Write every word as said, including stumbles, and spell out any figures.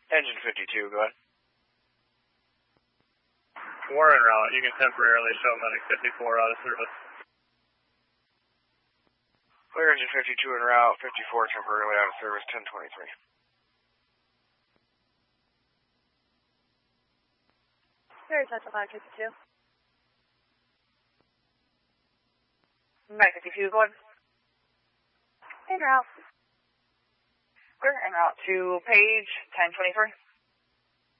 Engine fifty-two, go ahead. We're en route. You can temporarily show Medic fifty-four out of service. Clear engine fifty-two en route, fifty-four temporarily out of service, ten twenty-three. Clear Central Medic fifty-two. Medic fifty-two, go ahead. En route. Clear en route to Page, ten twenty-three.